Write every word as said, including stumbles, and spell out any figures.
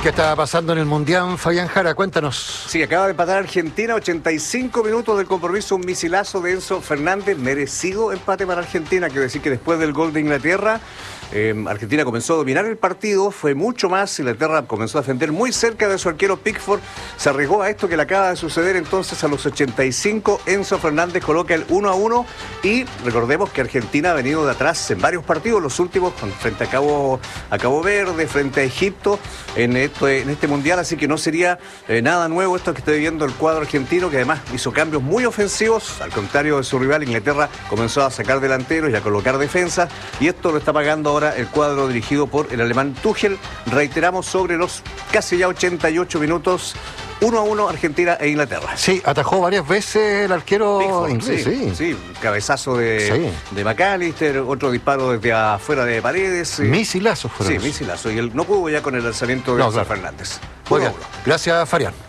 ¿Qué está pasando en el Mundial, Fabián Jara? Cuéntanos. Sí, acaba de empatar Argentina, ochenta y cinco minutos del compromiso, un misilazo de Enzo Fernández, merecido empate para Argentina, quiero decir que después del gol de Inglaterra, eh, Argentina comenzó a dominar el partido, fue mucho más, Inglaterra comenzó a defender muy cerca de su arquero Pickford, se arriesgó a esto que le acaba de suceder entonces a los ochenta y cinco, Enzo Fernández coloca el uno a uno y recordemos que Argentina ha venido de atrás en varios partidos, los últimos frente a Cabo, a Cabo Verde, frente a Egipto, en esto, en este Mundial, así que no sería eh, nada nuevo esto que está viviendo el cuadro argentino, que además hizo cambios muy ofensivos, al contrario de su rival. Inglaterra comenzó a sacar delanteros y a colocar defensas, y esto lo está pagando ahora el cuadro dirigido por el alemán Tuchel. Reiteramos, sobre los casi ya ochenta y ocho minutos, uno a uno Argentina e Inglaterra. Sí, atajó varias veces el arquero Pickford, inglés, sí, sí. sí, cabezazo de, sí. de McAllister, otro disparo desde afuera de Paredes. Misilazos fueron. Sí, misilazos. Y él no pudo ya con el lanzamiento de no, Enzo claro. Fernández. Muy bien. Gracias, Farián.